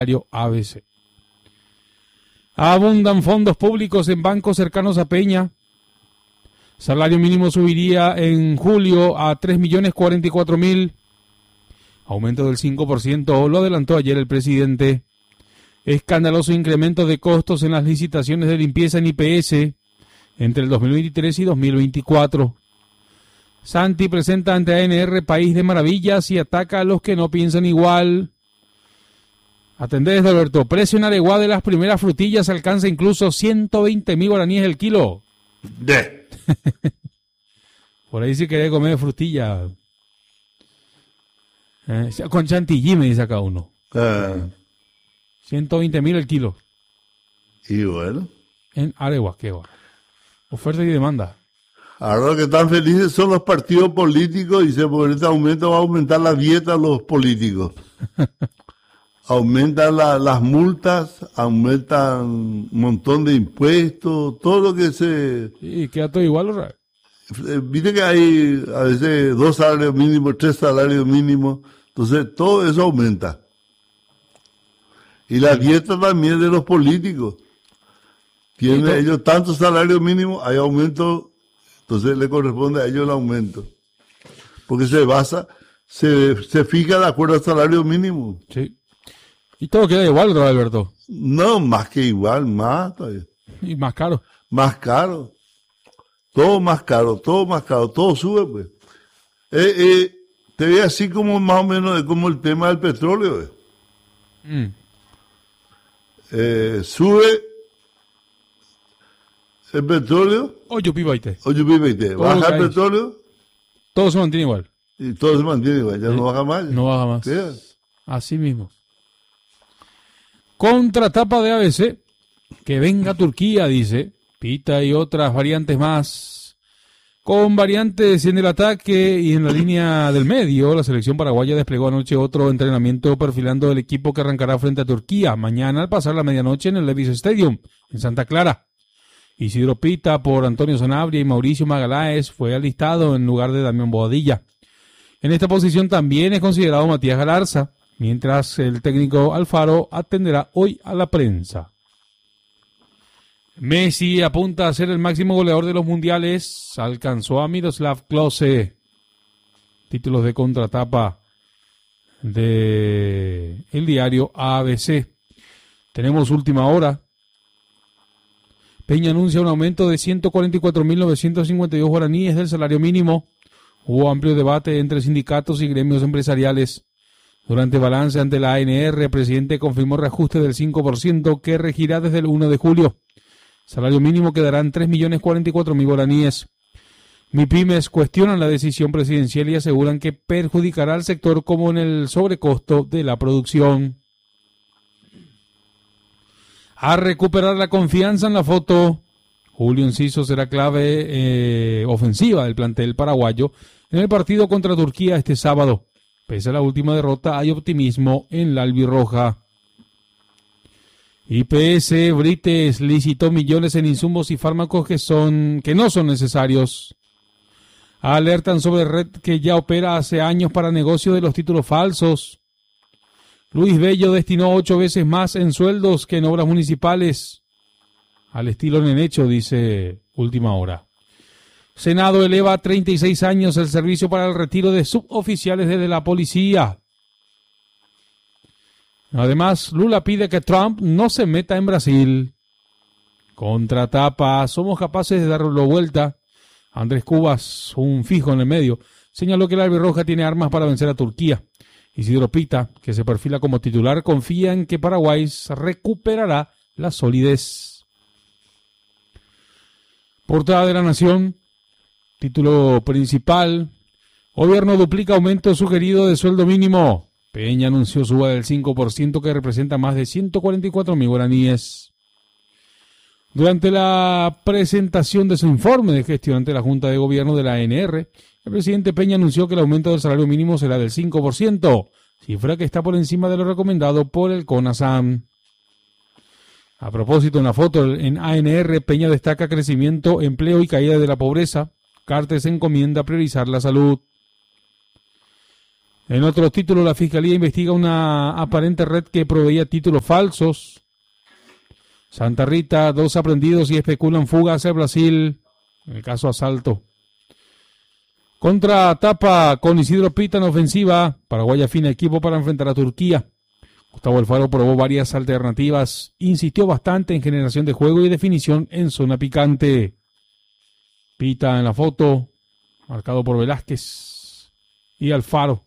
diario ABC. Abundan fondos públicos en bancos cercanos a Peña. Salario mínimo subiría en julio a 3.044.000. Aumento del 5%, lo adelantó ayer el presidente. Escandaloso incremento de costos en las licitaciones de limpieza en IPS entre el 2023 y 2024. Santi presenta ante ANR País de Maravillas y ataca a los que no piensan igual. Atendés, Alberto. Precio en Areguá de las primeras frutillas alcanza incluso 120.000 guaraníes el kilo. Por ahí si querés comer frutilla. Con chantilly me dice acá uno. 120.000 el kilo. Y bueno. En Areguá, qué va. Oferta y demanda. Ahora lo que están felices son los partidos políticos y por este aumento va a aumentar la dieta a los políticos. Aumentan las multas, aumentan un montón de impuestos, todo lo que se... Y queda todo igual, ¿verdad? Viste que hay a veces 2 salarios mínimos, 3 salarios mínimos, entonces todo eso aumenta. Y la dieta también de los políticos. Tienen ellos tantos salarios mínimos, hay aumento, entonces le corresponde a ellos el aumento. Porque se fija de acuerdo al salario mínimo. Sí. Y todo queda igual, ¿verdad, Alberto? No, más que igual, más todavía. Y más caro. Más caro. Todo más caro, todo sube, pues. Te ve así como más o menos como el tema del petróleo. Sube el petróleo. Oye, pibaite. Baja el petróleo. Todo se mantiene igual. Y todo se mantiene igual, ya no baja más. No baja más. ¿Sí? Así mismo. Contratapa de ABC. Que venga Turquía, dice. Pita y otras variantes más. Con variantes en el ataque y en la línea del medio, la selección paraguaya desplegó anoche otro entrenamiento perfilando el equipo que arrancará frente a Turquía mañana al pasar la medianoche en el Levi's Stadium, en Santa Clara. Isidro Pita por Antonio Sanabria y Mauricio Magaláes fue alistado en lugar de Damián Bobadilla. En esta posición también es considerado Matías Galarza, mientras el técnico Alfaro atenderá hoy a la prensa. Messi apunta a ser el máximo goleador de los mundiales. Alcanzó a Miroslav Klose. Títulos de contratapa de el diario ABC. Tenemos última hora. Peña anuncia un aumento de 144.952 guaraníes del salario mínimo. Hubo amplio debate entre sindicatos y gremios empresariales. Durante balance ante la ANR, el presidente confirmó reajuste del 5% que regirá desde el 1 de julio. Salario mínimo quedará en 3.044.000 guaraníes. MIPYMES cuestionan la decisión presidencial y aseguran que perjudicará al sector como en el sobrecosto de la producción. A recuperar la confianza en la foto. Julio Enciso será clave ofensiva del plantel paraguayo en el partido contra Turquía este sábado. Pese a la última derrota, hay optimismo en la albirroja. IPS Brites licitó millones en insumos y fármacos que no son necesarios. Alertan sobre red que ya opera hace años para negocio de los títulos falsos. Luis Bello destinó 8 veces más en sueldos que en obras municipales. Al estilo Nenecho, dice Última Hora. Senado eleva a 36 años el servicio para el retiro de suboficiales desde la policía. Además, Lula pide que Trump no se meta en Brasil. Contratapa, somos capaces de darlo vuelta. Andrés Cubas, un fijo en el medio, señaló que la albirroja tiene armas para vencer a Turquía. Isidro Pita, que se perfila como titular, confía en que Paraguay recuperará la solidez. Portada de La Nación, título principal. Gobierno duplica aumento sugerido de sueldo mínimo. Peña anunció suba del 5% que representa más de 144.000 guaraníes. Durante la presentación de su informe de gestión ante la Junta de Gobierno de la ANR, el presidente Peña anunció que el aumento del salario mínimo será del 5%, cifra que está por encima de lo recomendado por el CONASAM. A propósito, en la foto en ANR, Peña destaca crecimiento, empleo y caída de la pobreza. Cartes encomienda priorizar la salud. En otros títulos, la Fiscalía investiga una aparente red que proveía títulos falsos. Santa Rita, 2 aprendidos y especulan fuga hacia Brasil. En el caso asalto. Contratapa con Isidro Pita en ofensiva. Paraguay afina equipo para enfrentar a Turquía. Gustavo Alfaro probó varias alternativas. Insistió bastante en generación de juego y definición en zona picante. Pita en la foto, marcado por Velázquez y Alfaro.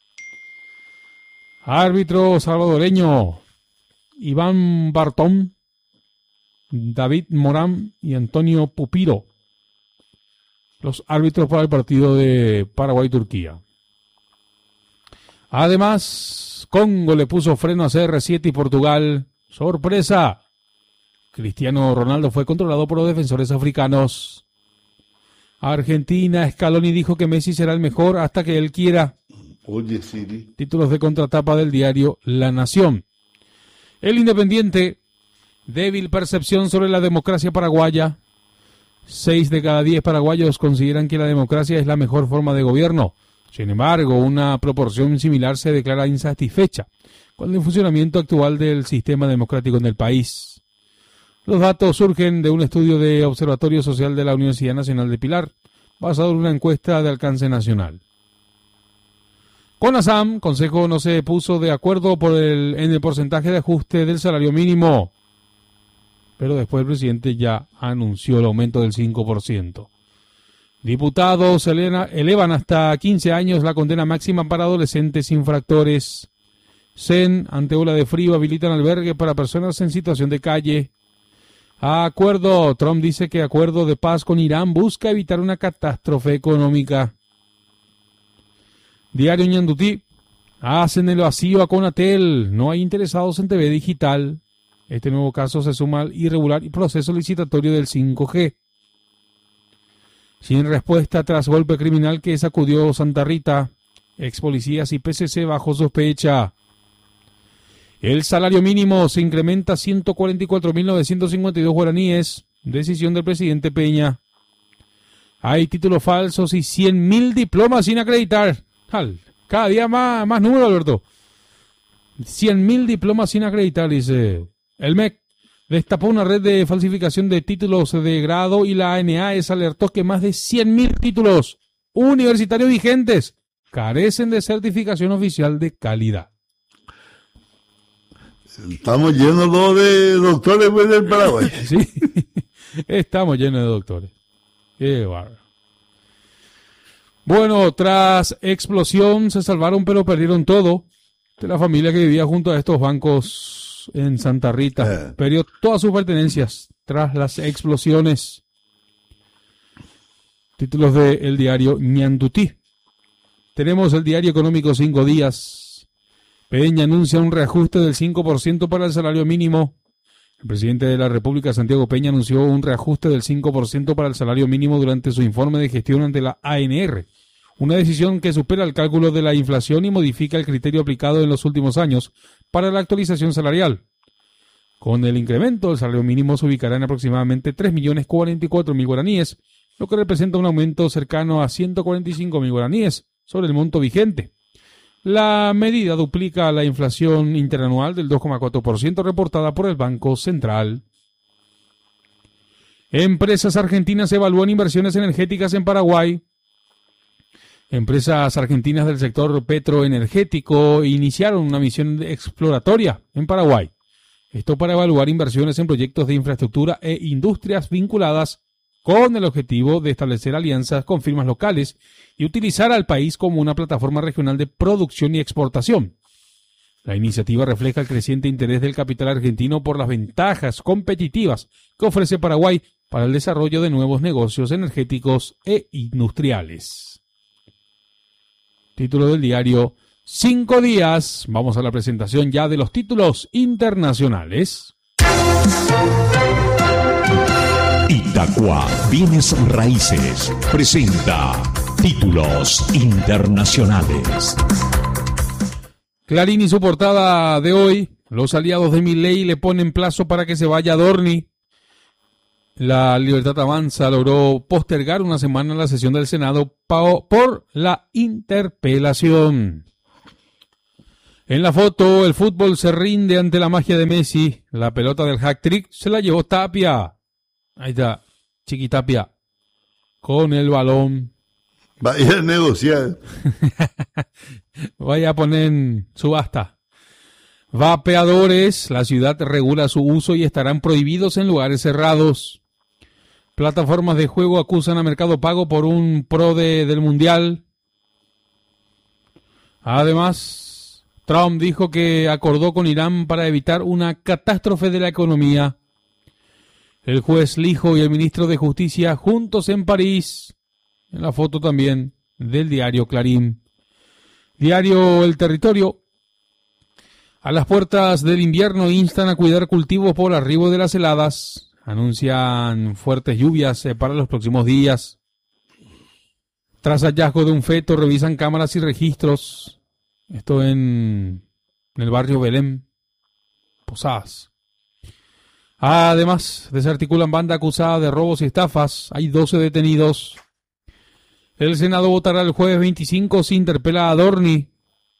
Árbitro salvadoreño, Iván Bartón, David Morán y Antonio Pupiro. Los árbitros para el partido de Paraguay-Turquía. Además, Congo le puso freno a CR7 y Portugal. ¡Sorpresa! Cristiano Ronaldo fue controlado por los defensores africanos. Argentina, Scaloni dijo que Messi será el mejor hasta que él quiera. Oye, Siri. Títulos de contratapa del diario La Nación. El Independiente, débil percepción sobre la democracia paraguaya. 6 de cada 10 paraguayos consideran que la democracia es la mejor forma de gobierno. Sin embargo, una proporción similar se declara insatisfecha con el funcionamiento actual del sistema democrático en el país. Los datos surgen de un estudio de Observatorio Social de la Universidad Nacional de Pilar, basado en una encuesta de alcance nacional. CONASAM, Consejo, no se puso de acuerdo en el porcentaje de ajuste del salario mínimo, pero después el presidente ya anunció el aumento del 5%. Diputados elevan hasta 15 años la condena máxima para adolescentes infractores. CEN, ante ola de frío, habilitan albergue para personas en situación de calle. Acuerdo. Trump dice que acuerdo de paz con Irán busca evitar una catástrofe económica. Diario Ñandutí. Hacen el vacío a Conatel. No hay interesados en TV digital. Este nuevo caso se suma al irregular y proceso licitatorio del 5G. Sin respuesta tras golpe criminal que sacudió Santa Rita. Ex policías y PCC bajo sospecha. El salario mínimo se incrementa a 144.952 guaraníes. Decisión del presidente Peña. Hay títulos falsos y 100.000 diplomas sin acreditar. Cada día más número, Alberto. 100.000 diplomas sin acreditar, dice. El MEC destapó una red de falsificación de títulos de grado y la ANAES alertó que más de 100.000 títulos universitarios vigentes carecen de certificación oficial de calidad. Estamos llenos de doctores pues, del Paraguay. Sí, estamos llenos de doctores. Qué bárbaro. Bueno, tras explosión se salvaron pero perdieron todo de la familia que vivía junto a estos bancos en Santa Rita. Perdió todas sus pertenencias tras las explosiones. Títulos del diario Ñandutí. Tenemos el diario económico 5 días. Peña anuncia un reajuste del 5% para el salario mínimo. El presidente de la República, Santiago Peña, anunció un reajuste del 5% para el salario mínimo durante su informe de gestión ante la ANR. Una decisión que supera el cálculo de la inflación y modifica el criterio aplicado en los últimos años para la actualización salarial. Con el incremento, el salario mínimo se ubicará en aproximadamente 3.044.000 guaraníes, lo que representa un aumento cercano a 145.000 guaraníes sobre el monto vigente. La medida duplica la inflación interanual del 2,4% reportada por el Banco Central. Empresas argentinas evalúan inversiones energéticas en Paraguay. Empresas argentinas del sector petroenergético iniciaron una misión exploratoria en Paraguay. Esto para evaluar inversiones en proyectos de infraestructura e industrias vinculadas con el objetivo de establecer alianzas con firmas locales y utilizar al país como una plataforma regional de producción y exportación. La iniciativa refleja el creciente interés del capital argentino por las ventajas competitivas que ofrece Paraguay para el desarrollo de nuevos negocios energéticos e industriales. Título del diario 5 días. Vamos a la presentación ya de los títulos internacionales. Itaqua Bienes Raíces presenta títulos internacionales. Clarín y su portada de hoy. Los aliados de Milei le ponen plazo para que se vaya Adorni. La Libertad Avanza logró postergar una semana la sesión del Senado por la interpelación. En la foto, el fútbol se rinde ante la magia de Messi. La pelota del hat-trick se la llevó Tapia. Ahí está, Chiqui Tapia. Con el balón. Vaya a negociar. Vaya a poner en subasta. Vapeadores. La ciudad regula su uso y estarán prohibidos en lugares cerrados. Plataformas de juego acusan a Mercado Pago por un pro del Mundial. Además, Trump dijo que acordó con Irán para evitar una catástrofe de la economía. El juez Lijo y el ministro de Justicia juntos en París. En la foto también del diario Clarín. Diario El Territorio. A las puertas del invierno instan a cuidar cultivos por arribo de las heladas. Anuncian fuertes lluvias para los próximos días. Tras hallazgo de un feto, revisan cámaras y registros. Esto en el barrio Belén, Posadas. Además, desarticulan banda acusada de robos y estafas. Hay 12 detenidos. El Senado votará el jueves 25 si interpela a Adorni.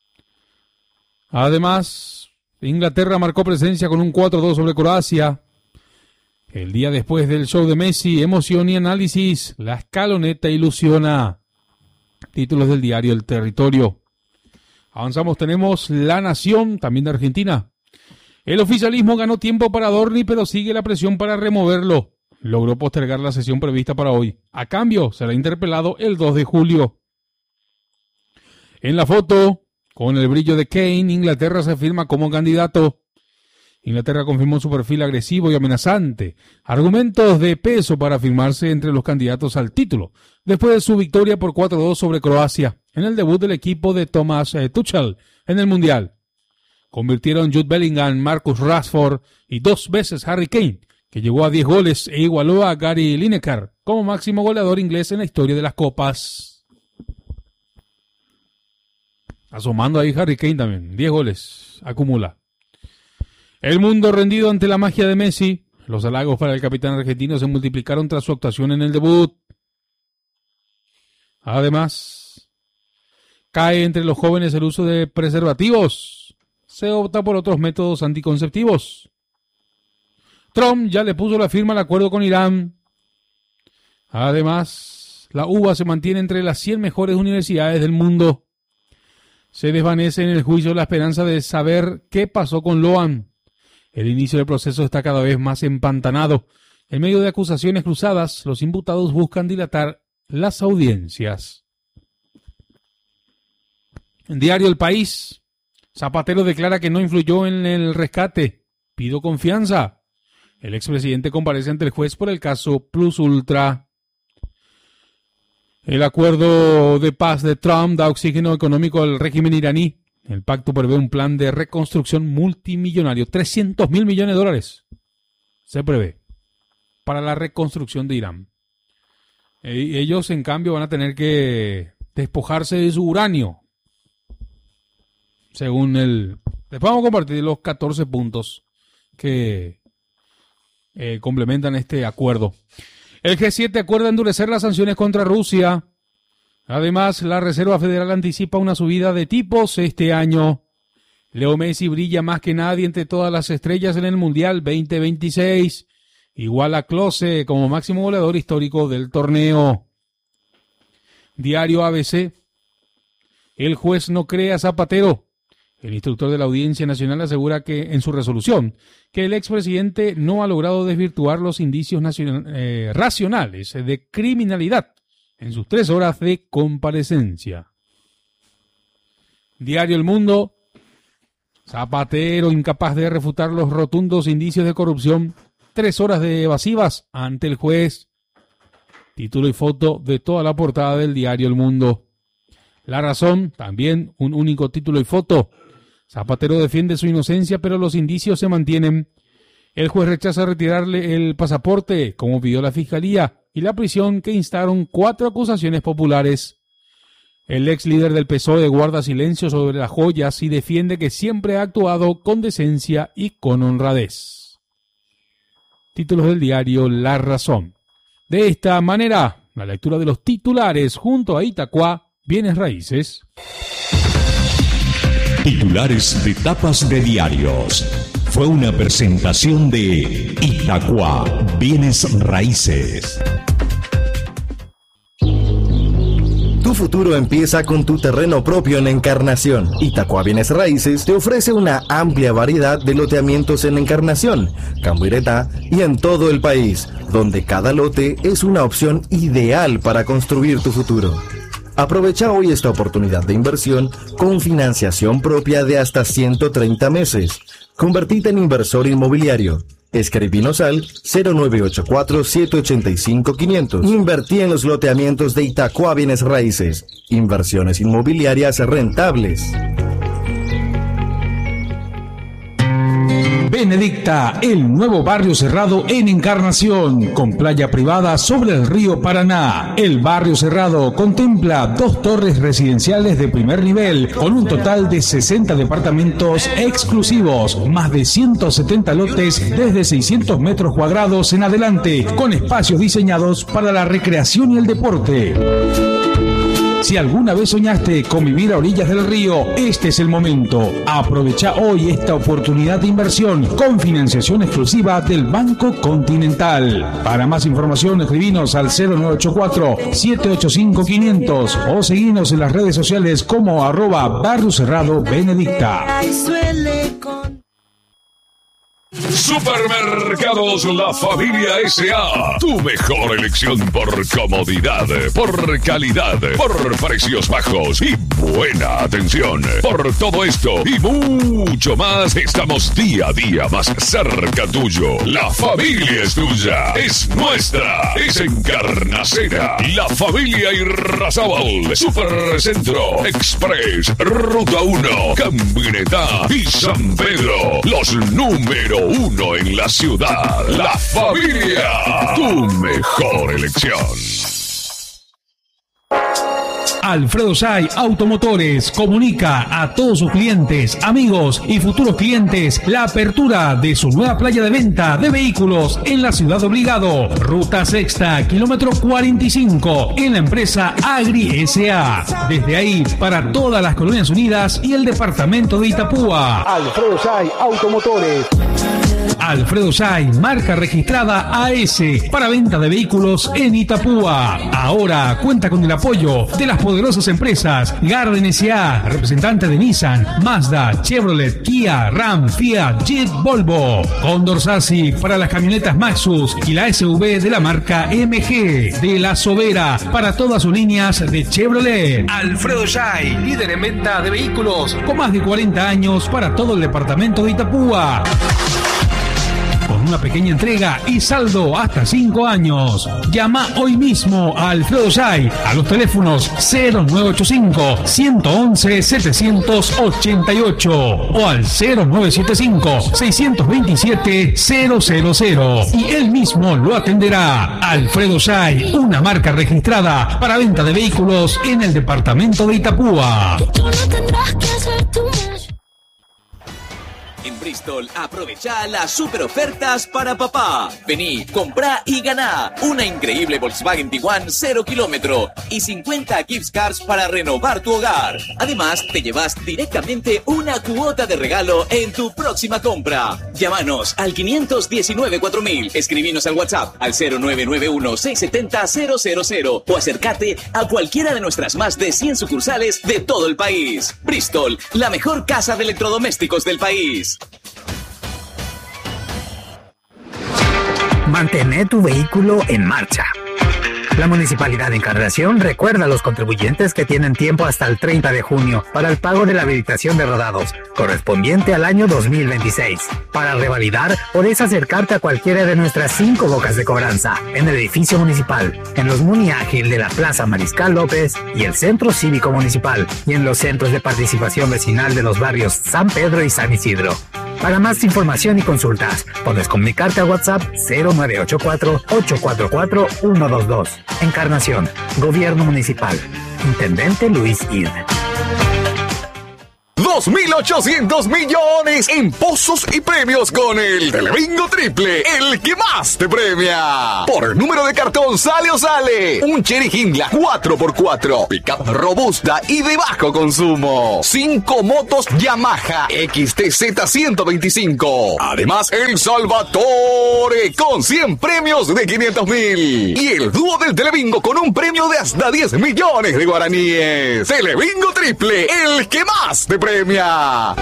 Además, Inglaterra marcó presencia con un 4-2 sobre Croacia. El día después del show de Messi, emoción y análisis. La escaloneta ilusiona. Títulos del diario El Territorio. Avanzamos, tenemos La Nación, también de Argentina. El oficialismo ganó tiempo para Adorni, pero sigue la presión para removerlo. Logró postergar la sesión prevista para hoy. A cambio, será interpelado el 2 de julio. En la foto, con el brillo de Kane, Inglaterra se firma como candidato. Inglaterra confirmó su perfil agresivo y amenazante. Argumentos de peso para firmarse entre los candidatos al título, después de su victoria por 4-2 sobre Croacia, en el debut del equipo de Thomas Tuchel en el Mundial. Convirtieron Jude Bellingham, Marcus Rashford y 2 veces Harry Kane, que llegó a 10 goles e igualó a Gary Lineker como máximo goleador inglés en la historia de las copas. Asomando ahí Harry Kane también, 10 goles acumula. El mundo rendido ante la magia de Messi. Los halagos para el capitán argentino se multiplicaron tras su actuación en el debut. Además, cae entre los jóvenes el uso de preservativos. Se opta por otros métodos anticonceptivos. Trump ya le puso la firma al acuerdo con Irán. Además, la UBA se mantiene entre las 100 mejores universidades del mundo. Se desvanece en el juicio la esperanza de saber qué pasó con Loan. El inicio del proceso está cada vez más empantanado. En medio de acusaciones cruzadas, los imputados buscan dilatar las audiencias. En diario El País, Zapatero declara que no influyó en el rescate. Pido confianza. El expresidente comparece ante el juez por el caso Plus Ultra. El acuerdo de paz de Trump da oxígeno económico al régimen iraní. El pacto prevé un plan de reconstrucción multimillonario, $300.000 millones. Se prevé para la reconstrucción de Irán. Ellos, en cambio, van a tener que despojarse de su uranio. Según Después vamos a compartir los 14 puntos que complementan este acuerdo. El G7 acuerda endurecer las sanciones contra Rusia. Además, la Reserva Federal anticipa una subida de tipos este año. Leo Messi brilla más que nadie entre todas las estrellas en el Mundial 2026. Igual a Klose como máximo goleador histórico del torneo. Diario ABC. El juez no cree a Zapatero. El instructor de la Audiencia Nacional asegura que en su resolución que el expresidente no ha logrado desvirtuar los indicios racionales de criminalidad en sus 3 horas de comparecencia. Diario El Mundo. Zapatero incapaz de refutar los rotundos indicios de corrupción. 3 horas de evasivas ante el juez. Título y foto de toda la portada del diario El Mundo. La Razón, también un único título y foto. Zapatero defiende su inocencia, pero los indicios se mantienen. El juez rechaza retirarle el pasaporte, como pidió la Fiscalía, y la prisión que instaron 4 acusaciones populares. El ex líder del PSOE guarda silencio sobre las joyas y defiende que siempre ha actuado con decencia y con honradez. Títulos del diario La Razón. De esta manera, la lectura de los titulares junto a Itacuá, Bienes Raíces. Titulares de tapas de diarios. Fue una presentación de Itacua Bienes Raíces. Tu futuro empieza con tu terreno propio en Encarnación. Itacua Bienes Raíces te ofrece una amplia variedad de loteamientos en Encarnación, Cambuiretá y en todo el país, donde cada lote es una opción ideal para construir tu futuro. Aprovecha hoy esta oportunidad de inversión con financiación propia de hasta 130 meses. Convertite en inversor inmobiliario. Escribinos al 0984-785-500. Invertí en los loteamientos de Itacua Bienes Raíces. Inversiones inmobiliarias rentables. Benedicta, el nuevo barrio cerrado en Encarnación, con playa privada sobre el río Paraná. El barrio cerrado contempla 2 torres residenciales de primer nivel, con un total de 60 departamentos exclusivos, más de 170 lotes desde 600 metros cuadrados en adelante, con espacios diseñados para la recreación y el deporte. Si alguna vez soñaste con vivir a orillas del río, este es el momento. Aprovecha hoy esta oportunidad de inversión con financiación exclusiva del Banco Continental. Para más información, escribinos al 0984-785-500 o seguinos en las redes sociales como @Barrio Cerrado Benedicta. Supermercados La Familia S.A. Tu mejor elección por comodidad, por calidad, por precios bajos y buena atención. Por todo esto y mucho más, estamos día a día más cerca tuyo. La familia es tuya, es nuestra, es Encarnacera. La Familia Irrazábal, Supercentro, Express, Ruta 1, Cambuiretá y San Pedro. Los número 1 en la ciudad. La Familia, tu mejor elección. Alfredo Say Automotores comunica a todos sus clientes, amigos y futuros clientes la apertura de su nueva playa de venta de vehículos en la ciudad de Obligado, Ruta Sexta, kilómetro 45, en la empresa Agri S.A. Desde ahí para todas las Colonias Unidas y el departamento de Itapúa. Alfredo Say Automotores. Alfredo Say, marca registrada AS, para venta de vehículos en Itapúa. Ahora cuenta con el apoyo de las poderosas empresas Garden S.A., representante de Nissan, Mazda, Chevrolet, Kia, Ram, Fiat, Jeep, Volvo. Condor Sassi para las camionetas Maxus y la SUV de la marca MG. De La Sobera para todas sus líneas de Chevrolet. Alfredo Say, líder en venta de vehículos con más de 40 años para todo el departamento de Itapúa. Con una pequeña entrega y saldo hasta 5 años. Llama hoy mismo a Alfredo Say a los teléfonos 0985-111-788 o al 0975-627-000 y él mismo lo atenderá. Alfredo Say, una marca registrada para venta de vehículos en el departamento de Itapúa. En Bristol, aprovecha las super ofertas para papá. Vení, comprá y ganá una increíble Volkswagen Tiguan 0 kilómetro y 50 gift cards para renovar tu hogar. Además, te llevas directamente una cuota de regalo en tu próxima compra. Llámanos al 519-4000, escribinos al WhatsApp al 0991-670-000 o acércate a cualquiera de nuestras más de 100 sucursales de todo el país. Bristol, la mejor casa de electrodomésticos del país. Mantener tu vehículo en marcha. La Municipalidad de Encarnación recuerda a los contribuyentes que tienen tiempo hasta el 30 de junio para el pago de la habilitación de rodados, correspondiente al año 2026. Para revalidar, podés acercarte a cualquiera de nuestras 5 bocas de cobranza, en el edificio municipal, en los Muni Ágil de la Plaza Mariscal López y el Centro Cívico Municipal, y en los centros de participación vecinal de los barrios San Pedro y San Isidro. Para más información y consultas, puedes comunicarte a WhatsApp 0984-844-122. Encarnación, Gobierno Municipal. Intendente Luis Id. 2.800 millones en pozos y premios con el Telebingo Triple, el que más te premia. Por número de cartón sale o sale un Chery Hindla 4x4, pickup robusta y de bajo consumo. 5 motos Yamaha XTZ 125. Además, el Salvatore con 100 premios de 500.000. Y el dúo del Telebingo con un premio de hasta 10 millones de guaraníes. Telebingo Triple, el que más te premia.